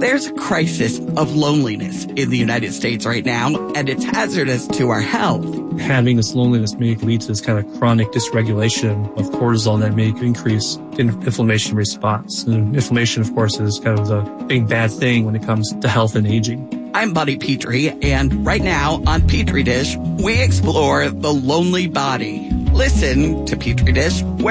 There's a crisis of loneliness in the United States right now, and it's hazardous to our health. Having this loneliness may lead to this kind of chronic dysregulation of cortisol that may increase inflammation response. And inflammation, of course, is kind of the big bad thing when it comes to health and aging. I'm Buddy Petrie, and right now on Petri Dish, we explore the lonely body. Listen to Petri Dish